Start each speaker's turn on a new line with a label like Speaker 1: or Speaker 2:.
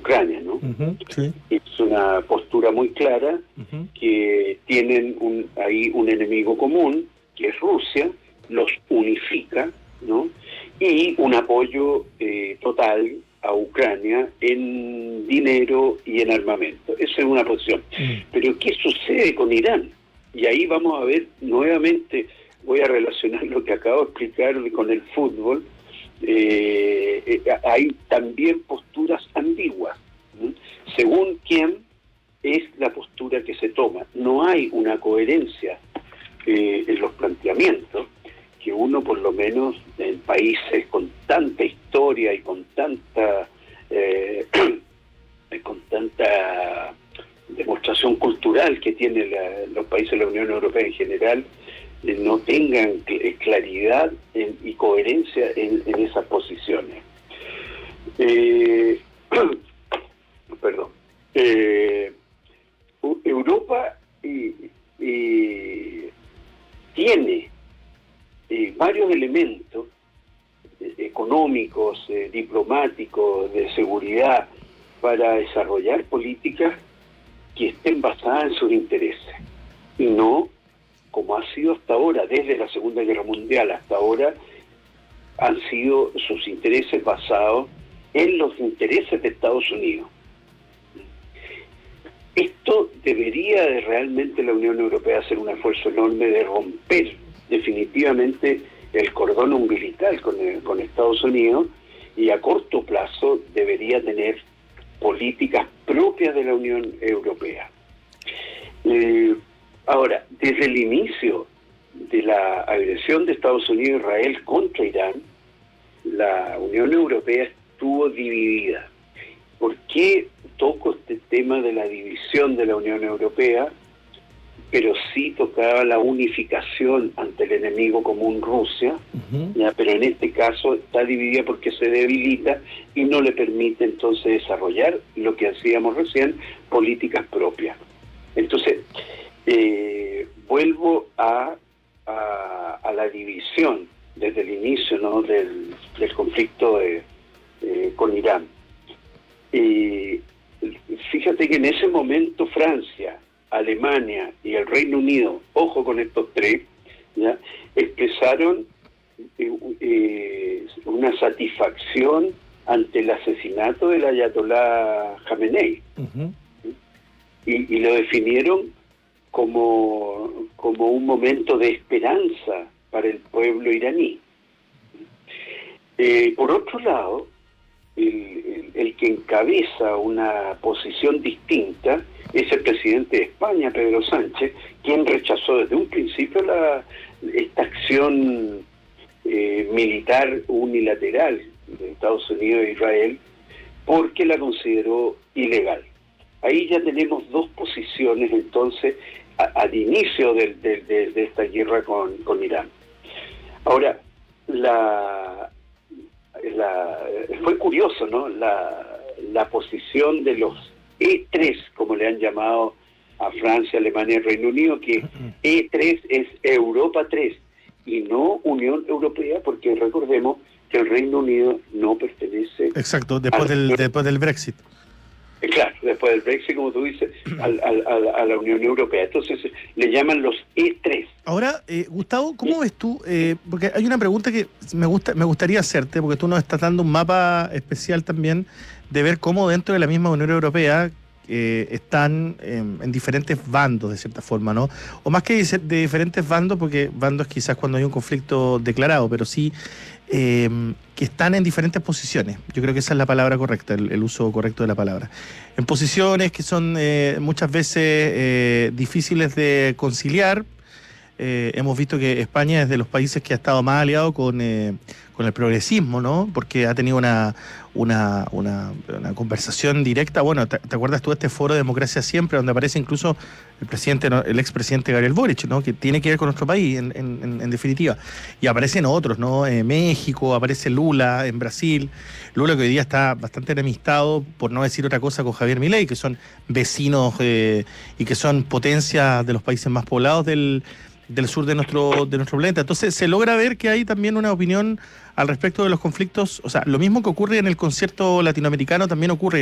Speaker 1: Ucrania, ¿no?
Speaker 2: Sí.
Speaker 1: Es una postura muy clara que tienen ahí un enemigo común, que es Rusia, los unifica, ¿no? Y un apoyo total a Ucrania en dinero y en armamento. Esa es una posición. Pero ¿qué sucede con Irán? Y ahí vamos a ver nuevamente, voy a relacionar lo que acabo de explicar con el fútbol. Hay también posturas ambiguas, ¿no? Según quién es la postura que se toma. No hay una coherencia en los planteamientos que uno, por lo menos en países con tanta historia y con tanta demostración cultural que tienen los países de la Unión Europea en general, no tengan claridad y coherencia en esas posiciones. Perdón. Europa tiene varios elementos económicos, diplomáticos, de seguridad, para desarrollar políticas que estén basadas en sus intereses, y no como ha sido hasta ahora, desde la Segunda Guerra Mundial hasta ahora, han sido sus intereses basados en los intereses de Estados Unidos. Esto debería de realmente la Unión Europea hacer un esfuerzo enorme de romper definitivamente el cordón umbilical con Estados Unidos, y a corto plazo debería tener políticas propias de la Unión Europea. Ahora, desde el inicio de la agresión de Estados Unidos a Israel contra Irán, la Unión Europea estuvo dividida. ¿Por qué toco este tema de la división de la Unión Europea? Pero sí tocaba la unificación ante el enemigo común Rusia, ¿ya? Pero en este caso está dividida porque se debilita y no le permite entonces desarrollar lo que hacíamos recién, políticas propias. Entonces, vuelvo a la división desde el inicio, ¿no?, del conflicto con Irán. Fíjate que en ese momento Francia, Alemania y el Reino Unido, ojo con estos tres, ¿ya?, expresaron una satisfacción ante el asesinato del ayatolá Jamenei, y lo definieron como un momento de esperanza para el pueblo iraní. Por otro lado, el que encabeza una posición distinta es el presidente de España, Pedro Sánchez, quien rechazó desde un principio esta acción militar unilateral de Estados Unidos e Israel, porque la consideró ilegal. Ahí ya tenemos dos posiciones entonces al inicio de esta guerra con Irán. Ahora, fue curioso, ¿no?, la posición de los E3, como le han llamado a Francia, Alemania y Reino Unido, que E3 es Europa 3 y no Unión Europea, porque recordemos que el Reino Unido no pertenece...
Speaker 2: Exacto, después del Brexit.
Speaker 1: Claro, después del Brexit, como tú dices, a la Unión Europea. Entonces le llaman los E3.
Speaker 2: Ahora, Gustavo, ¿cómo ves tú? Porque hay una pregunta que me gustaría hacerte, porque tú nos estás dando un mapa especial también de ver cómo dentro de la misma Unión Europea están en diferentes bandos, de cierta forma, ¿no? O más que de diferentes bandos, porque bandos quizás cuando hay un conflicto declarado, pero sí que están en diferentes posiciones. Yo creo que esa es la palabra correcta, el uso correcto de la palabra. En posiciones que son muchas veces difíciles de conciliar. Hemos visto que España es de los países que ha estado más aliado con el progresismo, ¿no? Porque ha tenido una conversación directa. Bueno, ¿te acuerdas tú de este foro de Democracia Siempre, donde aparece incluso el expresidente Gabriel Boric, ¿no?, que tiene que ver con nuestro país, en definitiva? Y aparecen otros, ¿no? México, aparece Lula en Brasil. Lula, que hoy día está bastante enemistado, por no decir otra cosa, con Javier Milei, que son vecinos y que son potencias de los países más poblados del sur de nuestro planeta. Entonces se logra ver que hay también una opinión al respecto de los conflictos. O sea, lo mismo que ocurre en el concierto latinoamericano también ocurre